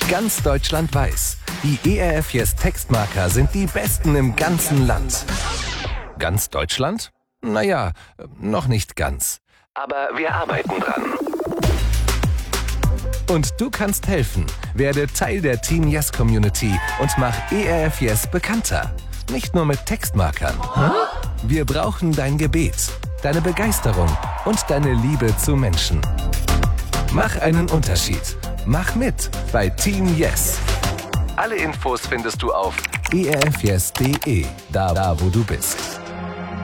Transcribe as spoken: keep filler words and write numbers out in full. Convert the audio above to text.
Ganz Deutschland weiß, die E R F Yes Textmarker sind die besten im ganzen Land. Ganz Deutschland? Naja, noch nicht ganz. Aber wir arbeiten dran. Und du kannst helfen. Werde Teil der Team Yes Community und mach E R F Yes bekannter. Nicht nur mit Textmarkern. Wir brauchen dein Gebet, deine Begeisterung und deine Liebe zu Menschen. Mach einen Unterschied. Mach mit bei Team Yes. Alle Infos findest du auf e r f yes punkt de, da, da wo du bist.